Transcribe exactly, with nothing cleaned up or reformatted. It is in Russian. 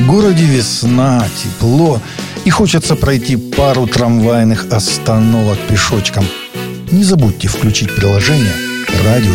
городе весна, тепло, и хочется пройти пару трамвайных остановок пешочком. Не забудьте включить приложение «Радио